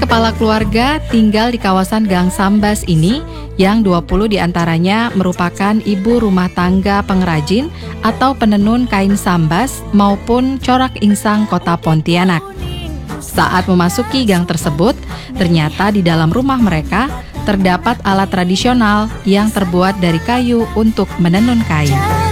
kepala keluarga tinggal di kawasan Gang Sambas ini, yang 20 diantaranya merupakan ibu rumah tangga pengrajin atau penenun kain sambas maupun corak insang kota Pontianak. Saat memasuki gang tersebut, ternyata di dalam rumah mereka terdapat alat tradisional yang terbuat dari kayu untuk menenun kain.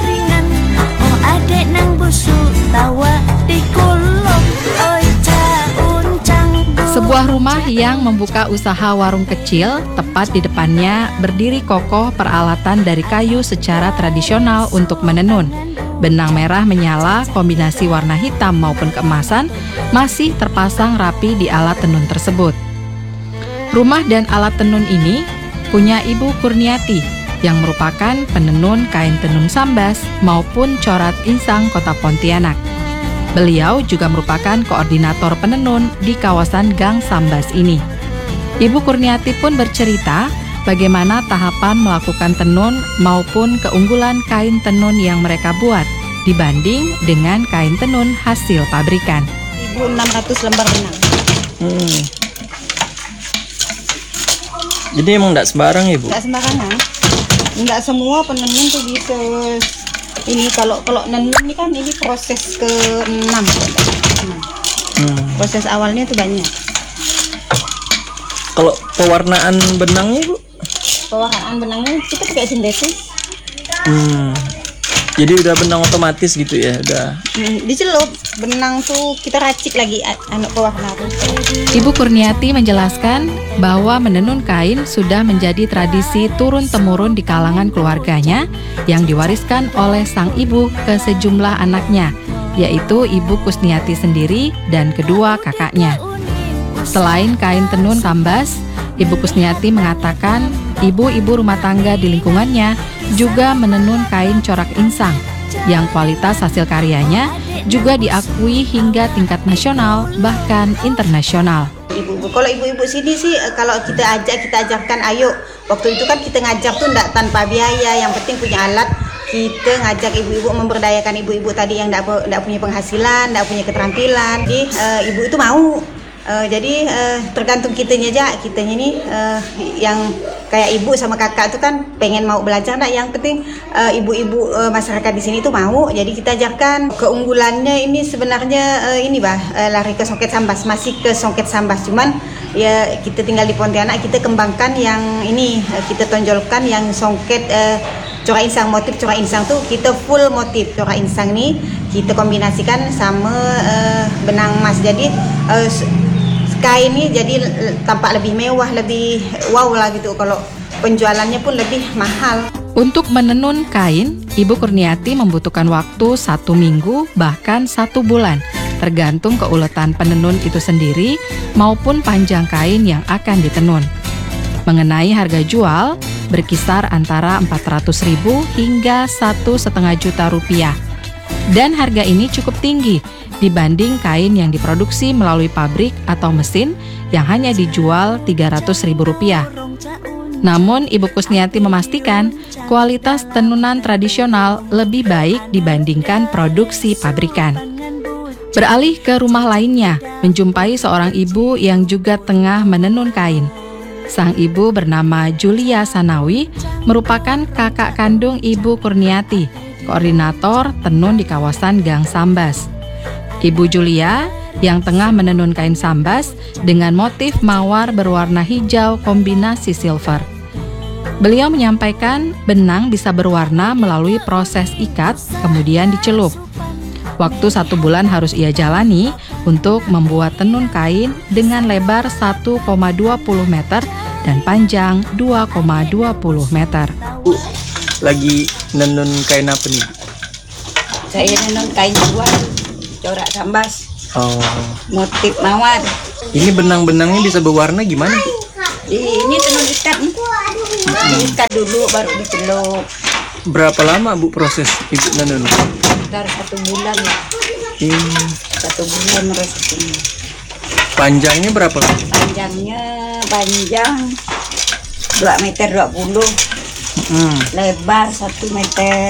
Sebuah rumah yang membuka usaha warung kecil, tepat di depannya berdiri kokoh peralatan dari kayu secara tradisional untuk menenun. Benang merah menyala, kombinasi warna hitam maupun keemasan masih terpasang rapi di alat tenun tersebut. Rumah dan alat tenun ini punya Ibu Kurniati yang merupakan penenun kain tenun sambas maupun corak insang kota Pontianak. Beliau juga merupakan koordinator penenun di kawasan Gang Sambas ini. Ibu Kurniati pun bercerita bagaimana tahapan melakukan tenun maupun keunggulan kain tenun yang mereka buat dibanding dengan kain tenun hasil pabrikan. 1.600 lembar benang. Jadi emang nggak sembarang ya, Bu? Nggak sembarangan. Nggak semua penenun tuh bisa. Ini kalau nenun ini kan ini proses ke-6. Proses awalnya tuh banyak. Kalau pewarnaan benangnya, Bu? Pewarnaan benangnya kita pakai sintetis. Jadi udah benang otomatis gitu ya, udah. Dicelup benang tuh kita racik lagi pewarna. Ibu Kurniati menjelaskan bahwa menenun kain sudah menjadi tradisi turun-temurun di kalangan keluarganya yang diwariskan oleh sang ibu ke sejumlah anaknya, yaitu Ibu Kusniati sendiri dan kedua kakaknya. Selain kain tenun sambas, Ibu Kusniati mengatakan ibu-ibu rumah tangga di lingkungannya juga menenun kain corak insang yang kualitas hasil karyanya juga diakui hingga tingkat nasional bahkan internasional. Kalau ibu-ibu sini sih kalau kita ajarkan ayo. Waktu itu kan kita ngajar tuh enggak tanpa biaya, yang penting punya alat. Kita ngajak ibu-ibu, memberdayakan ibu-ibu tadi yang enggak punya penghasilan, enggak punya keterampilan. Jadi ibu itu mau. Jadi tergantung kitanya aja, kitanya ini yang kayak ibu sama kakak tuh kan pengen mau belajar, nah yang penting ibu-ibu masyarakat di sini tuh mau. Jadi kita ajarkan. Keunggulannya ini sebenarnya ini lari ke songket sambas, masih ke songket sambas, cuman ya kita tinggal di Pontianak, kita kembangkan yang ini, kita tonjolkan yang songket corak insang. Motif corak insang tuh kita full motif corak insang nih kita kombinasikan sama benang emas, jadi kain ini jadi tampak lebih mewah, lebih wow lah gitu. Kalau penjualannya pun lebih mahal. Untuk menenun kain, Ibu Kurniati membutuhkan waktu 1 minggu bahkan 1 bulan, tergantung keuletan penenun itu sendiri maupun panjang kain yang akan ditenun. Mengenai harga jual, berkisar antara 400.000 hingga 1,5 juta rupiah. Dan harga ini cukup tinggi dibanding kain yang diproduksi melalui pabrik atau mesin yang hanya dijual Rp300.000. Namun Ibu Kusniati memastikan kualitas tenunan tradisional lebih baik dibandingkan produksi pabrikan. Beralih ke rumah lainnya, menjumpai seorang ibu yang juga tengah menenun kain. Sang ibu bernama Julia Sanawi, merupakan kakak kandung Ibu Kurniati, koordinator tenun di kawasan Gang Sambas. Ibu Julia yang tengah menenun kain sambas dengan motif mawar berwarna hijau kombinasi silver. Beliau menyampaikan benang bisa berwarna melalui proses ikat kemudian dicelup. Waktu 1 bulan harus ia jalani untuk membuat tenun kain dengan lebar 1,20 meter dan panjang 2,20 meter. Bu, lagi menenun kain apa nih? Saya menenun kain jual corak sambas. Motif mawar. Ini benang-benangnya bisa berwarna gimana, Bu? Ini tenun ikat. Ikat dulu baru dicelup. Berapa lama, Bu, proses Ibu menenun? Sekitar 1 bulan ya. 1 bulan resepnya. Panjangnya berapa? Panjang 2 meter 20. Lebar 1 meter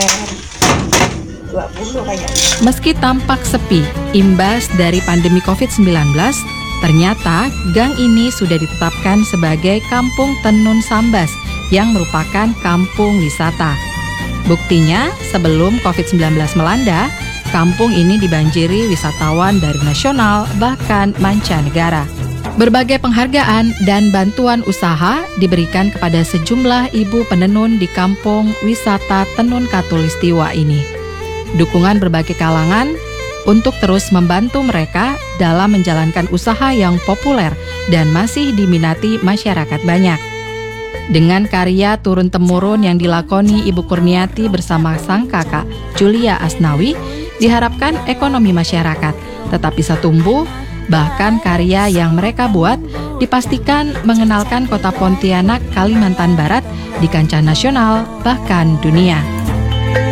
20 kayaknya. Meski tampak sepi, imbas dari pandemi COVID-19, Ternyata gang ini sudah ditetapkan sebagai Kampung Tenun Sambas yang merupakan kampung wisata. Buktinya, sebelum COVID-19 melanda, kampung ini dibanjiri wisatawan dari nasional bahkan mancanegara. Berbagai penghargaan dan bantuan usaha diberikan kepada sejumlah ibu penenun di kampung wisata Tenun Katulistiwa ini. Dukungan berbagai kalangan untuk terus membantu mereka dalam menjalankan usaha yang populer dan masih diminati masyarakat banyak. Dengan karya turun-temurun yang dilakoni Ibu Kurniati bersama sang kakak, Julia Asnawi, diharapkan ekonomi masyarakat tetap bisa tumbuh, bahkan karya yang mereka buat dipastikan mengenalkan kota Pontianak, Kalimantan Barat di kancah nasional bahkan dunia.